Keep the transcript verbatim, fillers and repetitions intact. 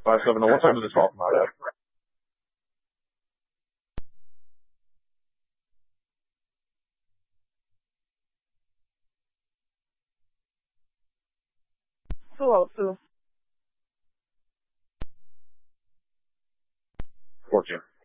Five seven. What time did the call come out at? two oh two. Fourteen.